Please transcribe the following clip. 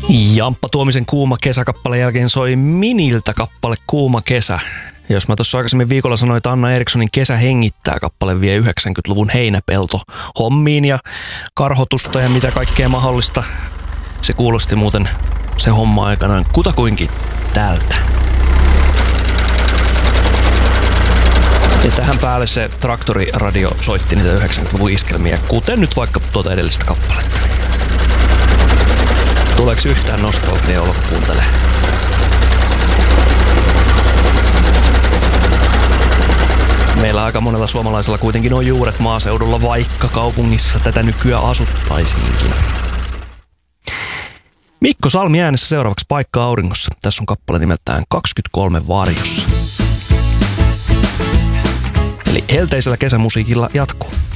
Jamppa Tuomisen Kuuma kesäkappaleen jälkeen soi Miniltä kappale Kuuma kesä. Jos mä tuossa aikaisemmin viikolla sanoin, että Anna Erikssonin Kesä hengittää kappale vie 90-luvun heinäpelto hommiin ja karhotusta ja mitä kaikkea mahdollista. Se kuulosti muuten se homma aikanaan kutakuinkin tältä. Ja tähän päälle se traktoriradio soitti niitä 90-luvun iskelmiä, kuten nyt vaikka tuota edellistä kappaletta. Tuleeko yhtään nostalgia olo, kun kuuntelee? Meillä aika monella suomalaisella kuitenkin on juuret maaseudulla, vaikka kaupungissa tätä nykyään asuttaisiinkin. Mikko Salmi äänessä seuraavaksi Paikka auringossa. Tässä on kappale nimeltään 23 varjossa. Eli helteisellä kesämusiikilla jatkuu.